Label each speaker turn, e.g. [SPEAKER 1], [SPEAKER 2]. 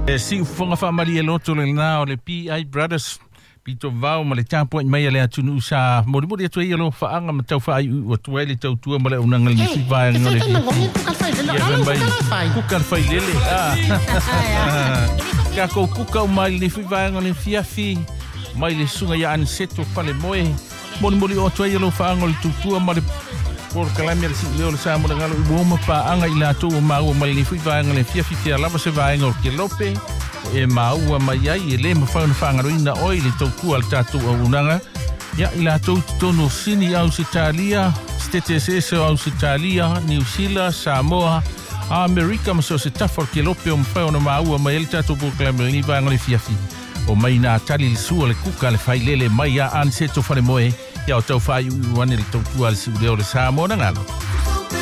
[SPEAKER 1] Si fonga fa mari loto le na o le PI Brothers pito vau ma le tapo mai le atunu sa mori atu ia lo fa anga ma tau fa ai o tuele tau tua ma le unanga le si vai ngole kuka fai lele ka ko kuka mai le fi vai ngole fiafi mai le sunga ya an seto fa le moe mori o tu ia lo fa ngole tua ma le por kalame le si le sa mo ngalo bo ma pa anga ila tu ma o mai le fi vai ngole fiafi fia lava se vai ngol ke lope e maua mai ai e le mawhana whangaroina oi le tauku al tātou au unanga. Ia i la tau tono sini au Australia, States au Australia, New Zealand, Samoa, Amerika maso se tafar ke lope o mwhana maua mai ele tātou pōkalame ni vāngale fiafi. O mai nā tali le sua le kuka le whailele mai a anseto whare moe, ia o tau whai uane le tauku al si uleo le Samoa na ngalo.